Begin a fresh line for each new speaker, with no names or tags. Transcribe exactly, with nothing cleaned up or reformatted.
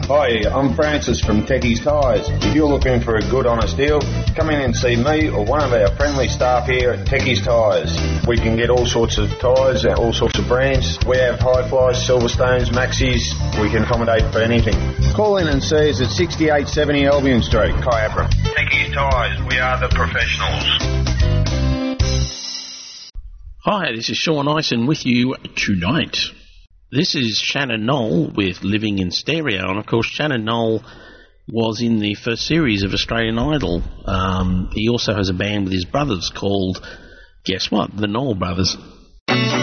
Hi, I'm Francis from Techie's Tyres. If you're looking for a good, honest deal, come in and see me or one of our friendly staff here at Techie's Tyres. We can get all sorts of tyres and all sorts of brands. We have Hi-Flies, Silverstones, Maxis. We can accommodate for anything. Call in and see us at sixty-eight seventy Albion Street, Kyabram. Techie's Tyres, we are the professionals.
Hi, this is Sean Ison with you tonight. This is Shannon Knoll with Living in Stereo, and of course Shannon Knoll was in the first series of Australian Idol. Um, he also has a band with his brothers called, guess what, the Knoll Brothers.